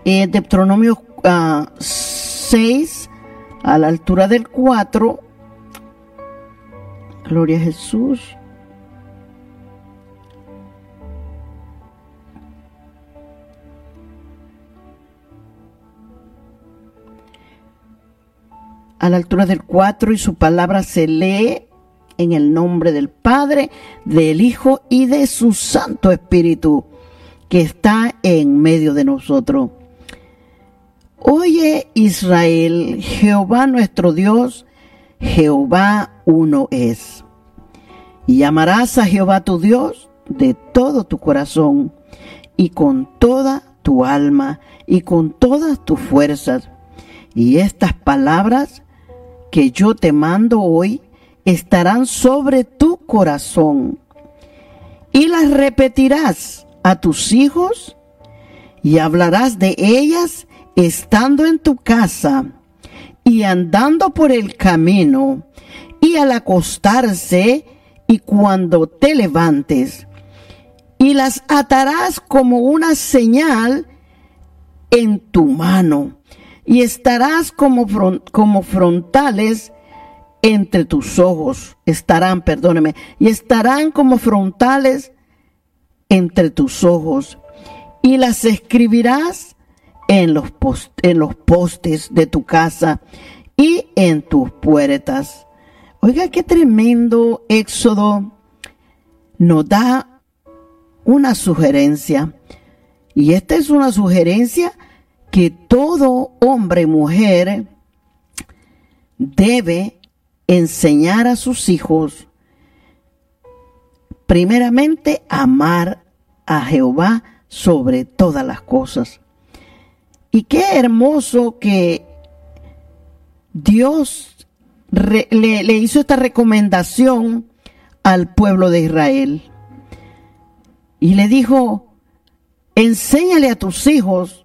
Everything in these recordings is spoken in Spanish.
Deuteronomio 6, a la altura del 4. Gloria a Jesús. A la altura del 4, y su palabra se lee en el nombre del Padre, del Hijo y de su Santo Espíritu, que está en medio de nosotros. Oye, Israel, Jehová nuestro Dios, Jehová uno es. Y amarás a Jehová tu Dios de todo tu corazón, y con toda tu alma, y con todas tus fuerzas. Y estas palabras que yo te mando hoy estarán sobre tu corazón, y las repetirás a tus hijos, y hablarás de ellas estando en tu casa, y andando por el camino, y al acostarse, y cuando te levantes, y las atarás como una señal en tu mano, y estarás como frontales entre tus ojos, y estarán como frontales entre tus ojos, y las escribirás en los postes de tu casa y en tus puertas. Oiga, qué tremendo Éxodo nos da una sugerencia, y esta es una sugerencia que todo hombre y mujer debe enseñar a sus hijos. Primeramente, amar a Jehová sobre todas las cosas. Y qué hermoso que Dios le hizo esta recomendación al pueblo de Israel. Y le dijo, enséñale a tus hijos,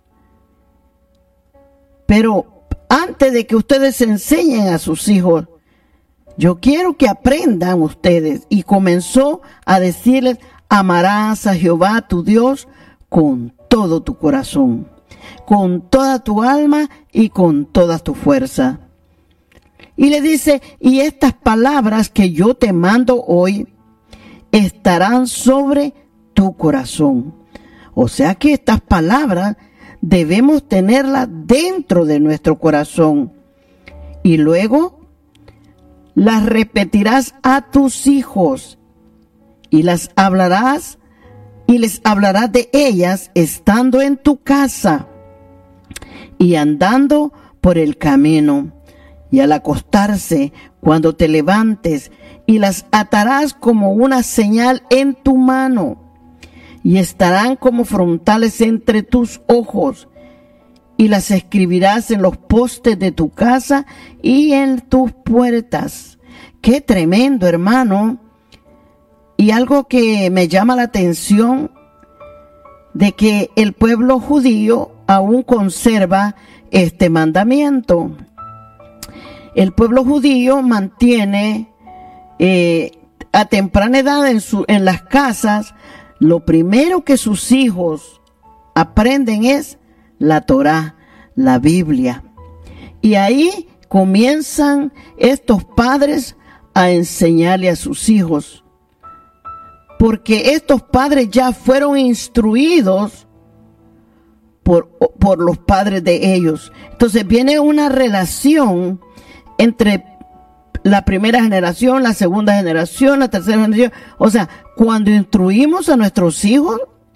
pero antes de que ustedes enseñen a sus hijos, yo quiero que aprendan ustedes. Y comenzó a decirles, amarás a Jehová tu Dios con todo tu corazón, con toda tu alma y con toda tu fuerza. Y le dice, y estas palabras que yo te mando hoy estarán sobre tu corazón. O sea que estas palabras debemos tenerlas dentro de nuestro corazón. Y luego las repetirás a tus hijos, y las hablarás, y les hablarás de ellas estando en tu casa y andando por el camino, y al acostarse cuando te levantes, y las atarás como una señal en tu mano, y estarán como frontales entre tus ojos, y las escribirás en los postes de tu casa y en tus puertas. Qué tremendo, hermano. Y algo que me llama la atención, de que el pueblo judío aún conserva este mandamiento. El pueblo judío mantiene a temprana edad en las casas, lo primero que sus hijos aprenden es la Torá, la Biblia. Y ahí comienzan estos padres a enseñarle a sus hijos, porque estos padres ya fueron instruidos por los padres de ellos. Entonces viene una relación entre la primera generación, la segunda generación, la tercera generación. O sea, cuando instruimos a nuestros hijos,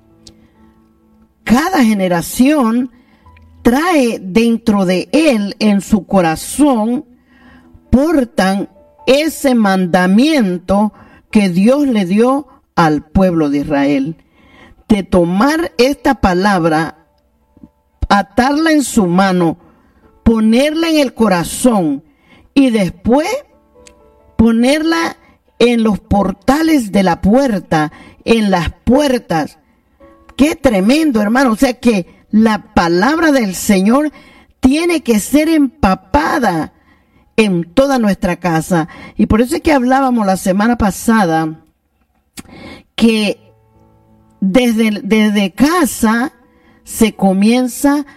cada generación trae dentro de él, en su corazón, portan ese mandamiento que Dios le dio al pueblo de Israel, de tomar esta palabra, atarla en su mano, ponerla en el corazón y después ponerla en los portales de la puerta, en las puertas. Qué tremendo, hermano. O sea que la palabra del Señor tiene que ser empapada en toda nuestra casa. Y por eso es que hablábamos la semana pasada que desde casa se comienza